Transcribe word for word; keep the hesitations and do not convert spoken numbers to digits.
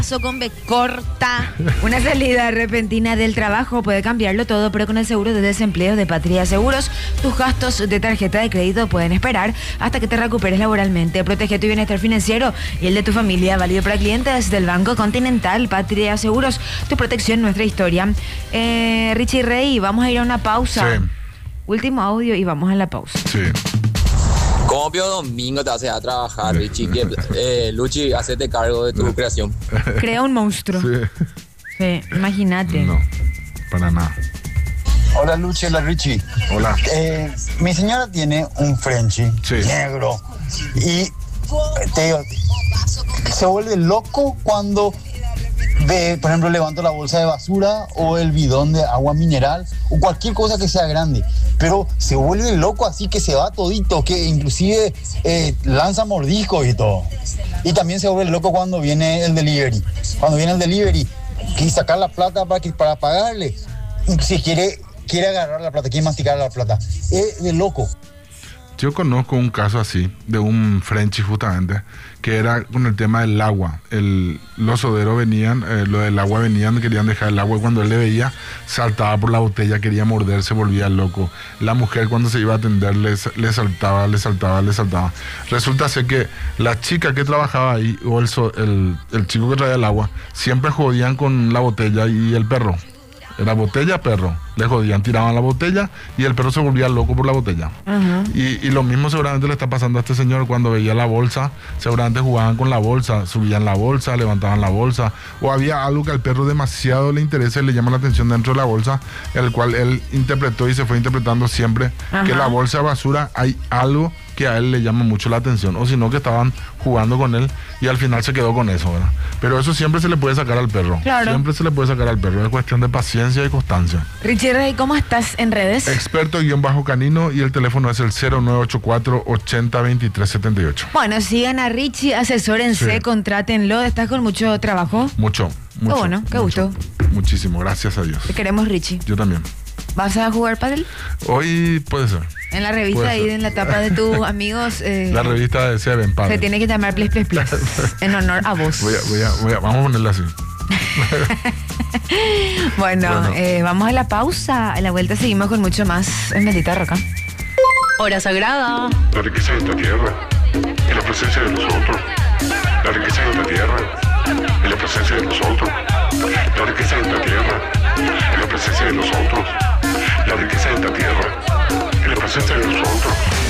Con B corta. Una salida repentina del trabajo puede cambiarlo todo, pero con el seguro de desempleo de Patria Seguros, tus gastos de tarjeta de crédito pueden esperar hasta que te recuperes laboralmente. Protege tu bienestar financiero y el de tu familia. Válido para clientes del Banco Continental. Patria Seguros, tu protección, nuestra historia. Eh, Richie Rey, vamos a ir a una pausa. Sí. Último audio y vamos a la pausa. Sí. ¿Cómo Pío Domingo te hace a trabajar, Richie? Que, eh, Luchi, hacete cargo de tu creación. Crea un monstruo. Sí. Sí, imagínate. No, para nada. Hola Luchi, hola Richie. Hola. Eh, mi señora tiene un Frenchie Sí. negro y te digo, se vuelve loco cuando ve, por ejemplo, levanto la bolsa de basura o el bidón de agua mineral o cualquier cosa que sea grande, pero se vuelve loco así que se va todito, que inclusive eh, lanza mordiscos y todo. Y también se vuelve loco cuando viene el delivery. Cuando viene el delivery, quiere sacar la plata para, que, para pagarle. Si quiere, quiere agarrar la plata, quiere masticar la plata. Es de loco. Yo conozco un caso así, de un Frenchie justamente, que era con el tema del agua. El, los soderos venían, eh, lo del agua venían, querían dejar el agua y cuando él le veía, saltaba por la botella, quería morder, se volvía loco. La mujer cuando se iba a atender le, le saltaba, le saltaba, le saltaba. Resulta ser que la chica que trabajaba ahí, o el, el, el chico que traía el agua, siempre jodían con la botella y el perro. Era botella, perro. Le jodían, tiraban la botella y el perro se volvía loco por la botella. Uh-huh. Y, y lo mismo seguramente le está pasando a este señor cuando veía la bolsa. Seguramente jugaban con la bolsa, subían la bolsa, levantaban la bolsa. O había algo que al perro demasiado le interesa y le llama la atención dentro de la bolsa, el cual él interpretó y se fue interpretando siempre. Uh-huh. Que la bolsa de basura hay algo que a él le llama mucho la atención, o si no que estaban jugando con él y al final se quedó con eso, ¿verdad? Pero eso siempre se le puede sacar al perro. Claro. Siempre se le puede sacar al perro, es cuestión de paciencia y constancia. Richie Rey, ¿cómo estás en redes? Experto guión bajo canino y el teléfono es el cero nueve ocho cuatro ochenta veintitrés setenta y ocho. Bueno, sigan a Richie, asesórense, sí. Contrátenlo. ¿Estás con mucho trabajo? Mucho, mucho. Qué bueno, qué mucho. gusto. Muchísimo, gracias a Dios. Te queremos, Richie. Yo también. ¿Vas a jugar pádel? Hoy puede ser. En la revista ahí, en la tapa de tus amigos. Eh, la revista de Seven Padel. Se tiene que llamar Plis Plis Plis. En honor a vos. Voy a, voy a, voy a, vamos a ponerla así. Bueno, bueno. Eh, vamos a la pausa. A la vuelta seguimos con mucho más en Bendita Roca. Hora Sagrada. La riqueza de esta tierra y la presencia de nosotros. La riqueza de esta tierra y la presencia de nosotros. La riqueza de esta tierra y la presencia de nosotros. La riqueza de esta tierra y la presencia de nosotros.